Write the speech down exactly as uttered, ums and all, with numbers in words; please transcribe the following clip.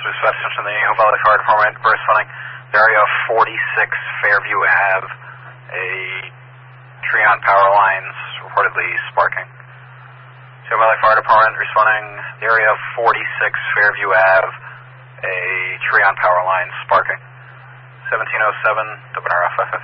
reception from the Ohio Valley Fire Department, burst funding, area forty-six Fairview Ave, a tree on power lines reportedly sparking. Ohio Valley Fire Department responding, area forty-six Fairview Ave, a tree on power lines sparking. seventeen oh seven, W N R F F F.